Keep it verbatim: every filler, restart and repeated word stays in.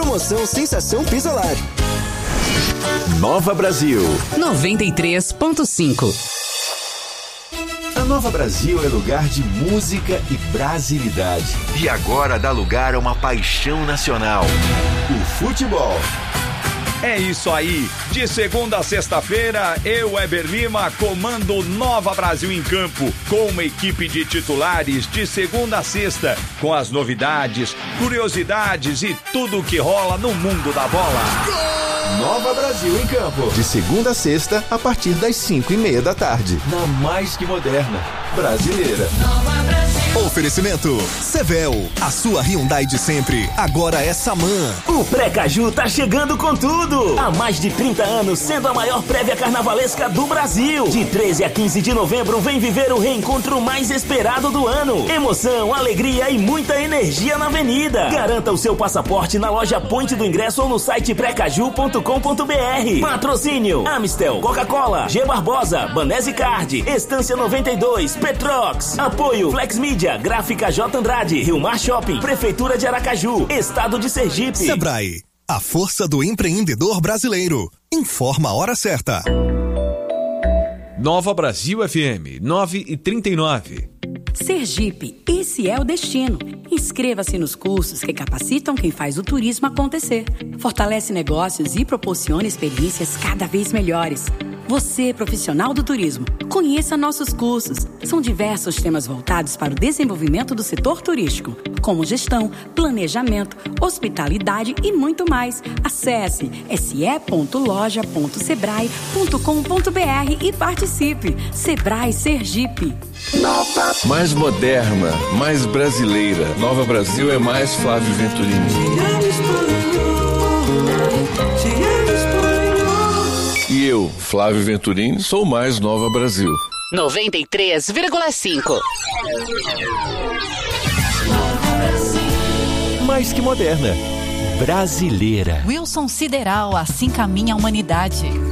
Promoção Sensação Pisolar. Nova Brasil noventa e três ponto cinco. A Nova Brasil é lugar de música e brasilidade. E agora dá lugar a uma paixão nacional: o futebol. É isso aí, de segunda a sexta-feira, eu, Weber Lima, comando Nova Brasil em Campo, com uma equipe de titulares de segunda a sexta, com as novidades, curiosidades e tudo o que rola no mundo da bola. Nova Brasil em Campo, de segunda a sexta, a partir das cinco e meia da tarde, na mais que moderna brasileira. Nova Brasil. Oferecimento Sevel, a sua Hyundai de sempre, agora é Samã. O Pré-Caju tá chegando com tudo. Há mais de trinta anos, sendo a maior prévia carnavalesca do Brasil. De treze a quinze de novembro, vem viver o reencontro mais esperado do ano. Emoção, alegria e muita energia na avenida. Garanta o seu passaporte na loja Ponte do Ingresso ou no site pré caju ponto com ponto b r. Patrocínio: Amistel, Coca-Cola, G Barbosa, Banese Card, Estância noventa e dois, Petrox. Apoio: Flex Mídia, Gráfica J Andrade, Rio Mar Shopping, Prefeitura de Aracaju, Estado de Sergipe. Sebrae, a força do empreendedor brasileiro. Informa a hora certa. Nova Brasil F M, nove e trinta e nove. Sergipe, esse é o destino. Inscreva-se nos cursos que capacitam quem faz o turismo acontecer. Fortalece negócios e proporciona experiências cada vez melhores. Você, profissional do turismo, conheça nossos cursos. São diversos temas voltados para o desenvolvimento do setor turístico, como gestão, planejamento, hospitalidade e muito mais. Acesse s e ponto loja ponto sebrae ponto com ponto b r e participe. Sebrae Sergipe. Mais moderna, mais brasileira. Nova Brasil é mais Flávio Venturini. E eu, Flávio Venturini, sou mais Nova Brasil. noventa e três vírgula cinco. Mais que moderna, brasileira. Wilson Sideral, assim caminha a humanidade.